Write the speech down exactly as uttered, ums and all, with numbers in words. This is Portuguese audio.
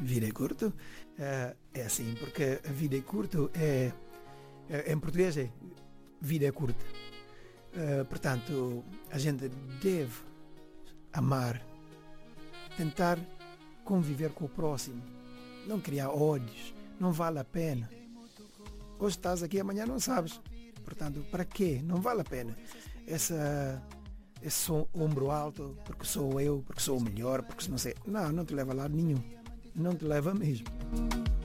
Vida é curto? É, é assim, porque a vida é curto é, é em português é vida é curta. É, portanto, a gente deve amar, tentar conviver com o próximo, não criar ódios, não vale a pena. Hoje estás aqui, amanhã não sabes. Portanto, para quê? Não vale a pena. Essa, esse ombro alto, porque sou eu, porque sou o melhor, porque não sei. Não, não te leva a lado nenhum. Não te leva mesmo.